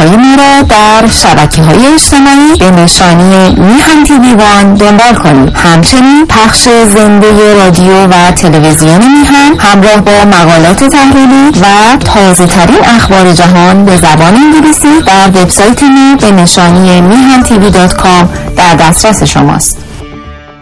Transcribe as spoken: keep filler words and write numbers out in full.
های ما را در شبکه‌های اجتماعی به نشانی میهن تیوی وان دنبال کنید. همچنین پخش زنده رادیو و تلویزیون میهن همراه با مقالات تحلیلی و تازه ترین اخبار جهان به زبان انگلیسی در وبسایت ما به نشانی میهن تیوی دات کام در دسترس شماست.